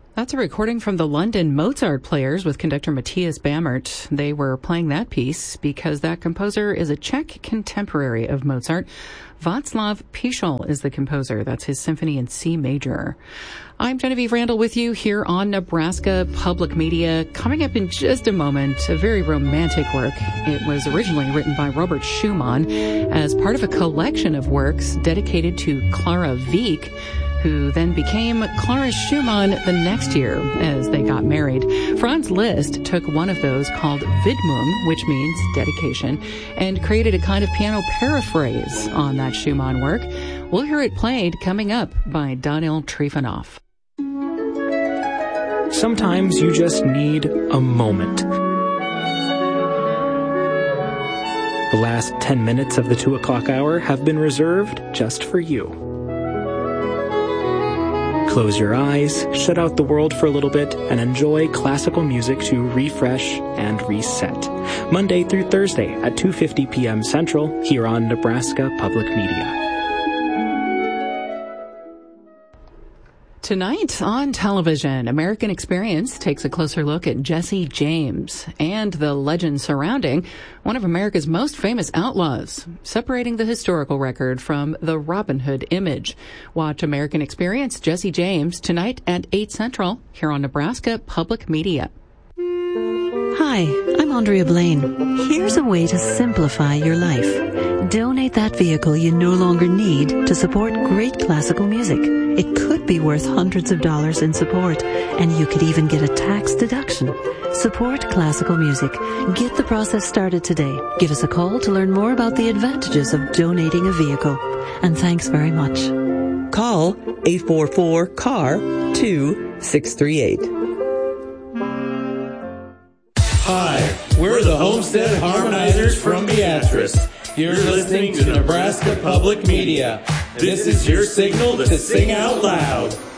That's a recording from the London Mozart Players with conductor Matthias Bammert. They were playing that piece because that composer is a Czech contemporary of Mozart. Václav Píšťal is the composer. That's his symphony in C major. I'm Genevieve Randall with you here on Nebraska Public Media. Coming up in just a moment, a very romantic work. It was originally written by Robert Schumann as part of a collection of works dedicated to Clara Wieck, who then became Clara Schumann the next year as they got married. Franz Liszt took one of those called Widmung, which means dedication, and created a kind of piano paraphrase on that Schumann work. We'll hear it played coming up by Daniil Trifonov. Sometimes you just need a moment. The last 10 minutes of the 2 o'clock hour have been reserved just for you. Close your eyes, shut out the world for a little bit, and enjoy classical music to refresh and reset. Monday through Thursday at 2:50 p.m. Central here on Nebraska Public Media. Tonight on television, American Experience takes a closer look at Jesse James and the legend surrounding one of America's most famous outlaws, separating the historical record from the Robin Hood image. Watch American Experience, Jesse James, tonight at 8 Central here on Nebraska Public Media. Hi, I'm Andrea Blaine. Here's a way to simplify your life. Donate that vehicle you no longer need to support great classical music. It could be worth hundreds of dollars in support, and you could even get a tax deduction. Support classical music. Get the process started today. Give us a call to learn more about the advantages of donating a vehicle. And thanks very much. Call 844-CAR-2638. Hi, we're the Homestead Harmonizers from Beatrice. You're listening to Nebraska Public Media. This is your signal to sing out loud.